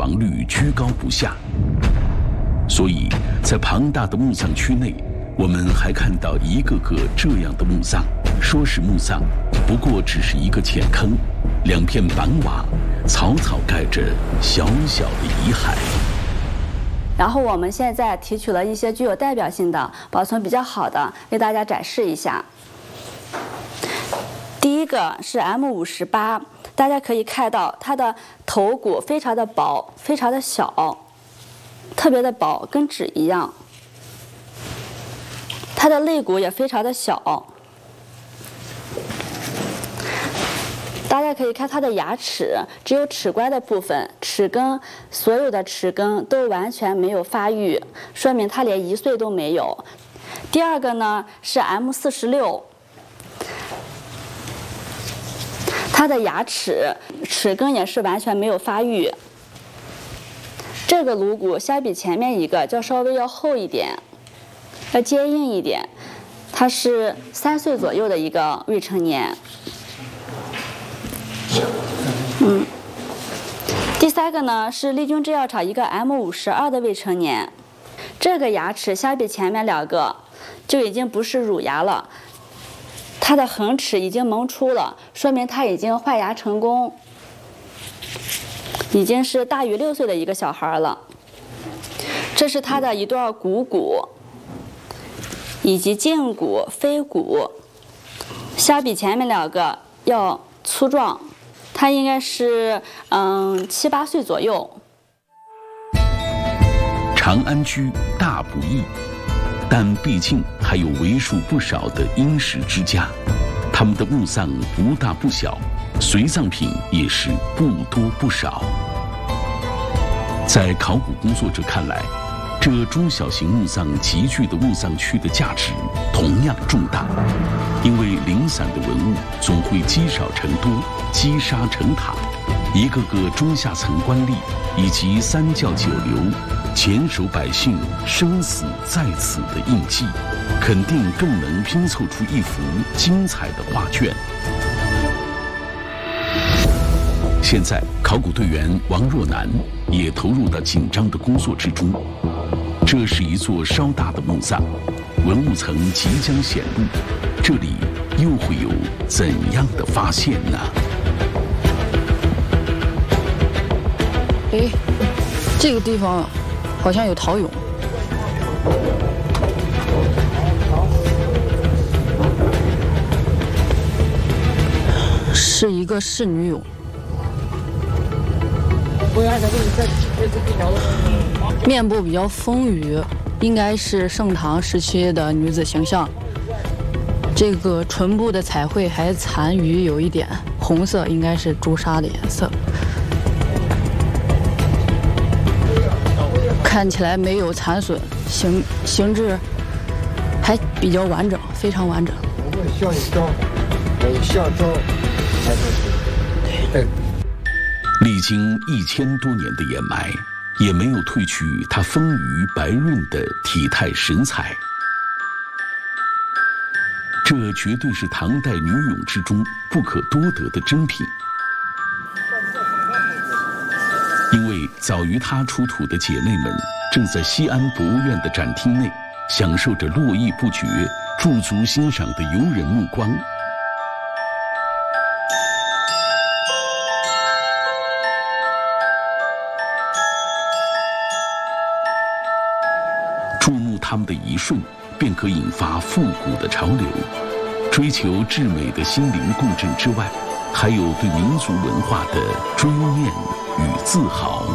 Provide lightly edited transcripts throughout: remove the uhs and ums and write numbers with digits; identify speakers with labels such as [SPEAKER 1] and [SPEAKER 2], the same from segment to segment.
[SPEAKER 1] 亡率居高不下。所以在庞大的墓葬区内，我们还看到一个个这样的墓葬。说是墓葬，不过只是一个浅坑，2片板瓦草草盖着小小的遗骸。
[SPEAKER 2] 然后我们现在提取了一些具有代表性的、保存比较好的，为大家展示一下。第一个是 M58， 大家可以看到它的头骨非常的薄，非常的小，特别的薄，跟纸一样。它的肋骨也非常的小。大家可以看它的牙齿，只有齿冠的部分，齿根所有的齿根都完全没有发育，说明它连1岁都没有。第二个呢是 M46， 它的牙齿齿根也是完全没有发育。这个颅骨相比前面一个稍微要厚一点，要坚硬一点，它是3岁左右的一个未成年。第三个呢是丽君制药厂一个 M52的未成年，这个牙齿相比前面2个就已经不是乳牙了，它的恒齿已经萌出了，说明它已经换牙成功，已经是大于6岁的一个小孩了。这是它的一段股骨以及胫骨、腓骨，相比前面2个要粗壮。他应该是7、8岁左右。
[SPEAKER 1] 长安居大不易，但毕竟还有为数不少的殷实之家，他们的墓葬不大不小，随葬品也是不多不少。在考古工作者看来，这中小型墓葬集聚的墓葬区的价值同样重大，因为零散的文物总会积少成多，积沙成塔，一个个中下层官吏以及3教9流、前手百姓生死在此的印记，肯定更能拼凑出一幅精彩的画卷。现在，考古队员王若楠也投入到紧张的工作之中。这是一座稍大的墓葬，文物层即将显露，这里又会有怎样的发现呢？
[SPEAKER 3] 哎，这个地方好像有陶俑。是一个仕女俑。面部比较丰腴，应该是盛唐时期的女子形象。这个唇部的彩绘还残余有一点红色，应该是朱砂的颜色。看起来没有残损，形制还比较完整，非常完整。
[SPEAKER 1] 历经1000多年的掩埋，也没有褪去她丰腴白润的体态神采。这绝对是唐代女俑之中不可多得的珍品。因为早于她出土的姐妹们，正在西安博物院的展厅内，享受着络绎不绝、驻足欣赏的游人目光。注目他们的一瞬，便可引发复古的潮流。追求至美的心灵共振之外，还有对民族文化的追念与自豪。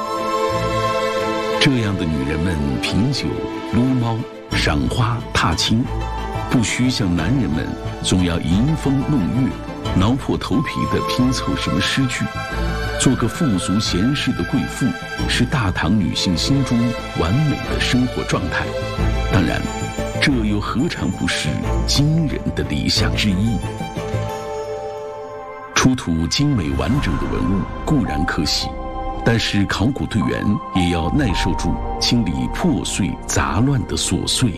[SPEAKER 1] 这样的女人们品酒、撸猫、赏花、踏青，不需像男人们总要吟风弄月，挠破头皮地拼凑什么诗句。做个富足闲适的贵妇，是大唐女性心中完美的生活状态。当然，这又何尝不是惊人的理想之一？出土精美完整的文物固然可喜，但是考古队员也要耐受住清理破碎杂乱的琐碎。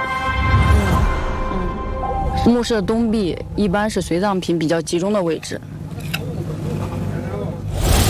[SPEAKER 3] 墓室的东壁一般是随葬品比较集中的位置，